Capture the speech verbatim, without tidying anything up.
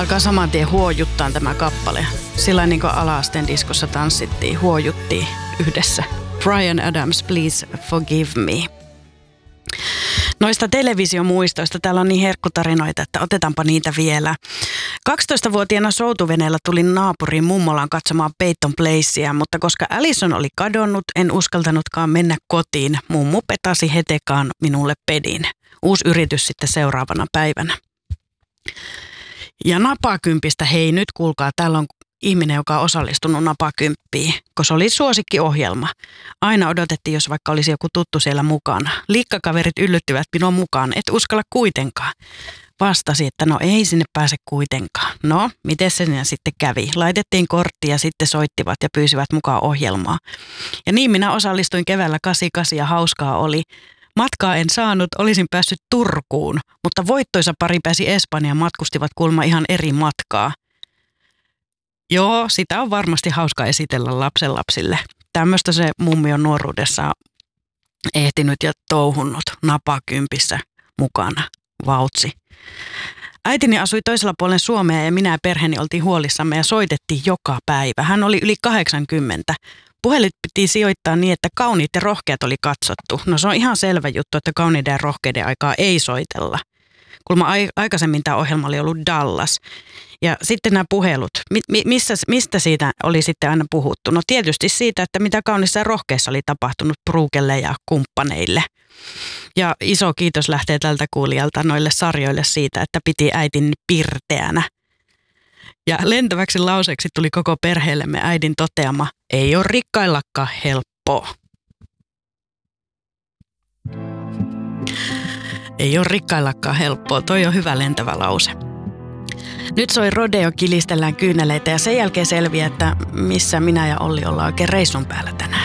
alkaa saman tien huojuttaa tämä kappale. Sillä niin kuin ala-asteen diskossa tanssittiin, huojuttiin yhdessä. Bryan Adams, Please Forgive Me. Noista televisiomuistoista täällä on niin herkkutarinoita, että otetaanpa niitä vielä. kaksitoistavuotiaana soutuveneellä tulin naapuriin mummolaan katsomaan Peyton Placea, mutta koska Alison oli kadonnut, en uskaltanutkaan mennä kotiin. Mummu petasi hetekaan minulle pedin. Uusi yritys sitten seuraavana päivänä. Ja napakympistä, hei nyt kuulkaa, täällä on ihminen, joka on osallistunut napakymppiin, koska se oli suosikkiohjelma. Aina odotettiin, jos vaikka olisi joku tuttu siellä mukana. Liikkakaverit yllyttivät minua mukaan, et uskalla kuitenkaan. Vastasi, että no ei sinne pääse kuitenkaan. No, miten se sitten kävi? Laitettiin kortti ja sitten soittivat ja pyysivät mukaan ohjelmaa. Ja niin minä osallistuin keväällä kahdeksankymmentäkahdeksan ja hauskaa oli. Matkaa en saanut, olisin päässyt Turkuun, mutta voittoisa pari pääsi Espanjaan, matkustivat kuulemma ihan eri matkaa. Joo, sitä on varmasti hauska esitellä lapsenlapsille. Tämmöistä se mummi on nuoruudessa ehtinyt ja touhunnut napakympissä mukana. Vautsi. Äitini asui toisella puolen Suomea ja minä ja perheeni oltiin huolissamme ja soitettiin joka päivä. Hän oli yli kahdeksankymmentä. Puhelit piti sijoittaa niin, että kauniit ja rohkeat oli katsottu. No se on ihan selvä juttu, että kauniiden ja rohkeiden aikaa ei soitella. Kulma aikaisemmin tämä ohjelma oli ollut Dallas. Ja sitten nämä puhelut, mi- missä, mistä siitä oli sitten aina puhuttu? No tietysti siitä, että mitä kaunissa ja rohkeassa oli tapahtunut Brukelle ja kumppaneille. Ja iso kiitos lähtee tältä kuulijalta noille sarjoille siitä, että piti äitin pirteänä. Ja lentäväksi lauseeksi tuli koko perheellemme äidin toteama, ei ole rikkaillakaan helppoa. Ei ole rikkaillakaan helppoa, toi on hyvä lentävä lause. Nyt soi rodeo, kilistellään kyyneleitä ja sen jälkeen selviää, että missä minä ja Olli ollaan oikein reissun päällä tänään.